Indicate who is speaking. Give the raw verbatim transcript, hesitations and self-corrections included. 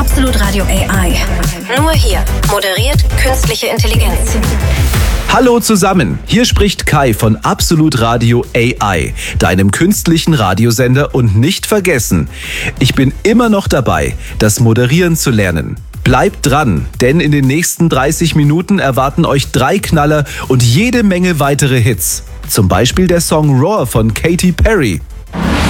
Speaker 1: Absolut Radio A I. Nur hier moderiert künstliche Intelligenz.
Speaker 2: Hallo zusammen, hier spricht Kai von Absolut Radio A I, deinem künstlichen Radiosender, und nicht vergessen, ich bin immer noch dabei, das Moderieren zu lernen. Bleibt dran, denn in den nächsten dreißig Minuten erwarten euch drei Knaller und jede Menge weitere Hits. Zum Beispiel der Song Roar von Katy Perry.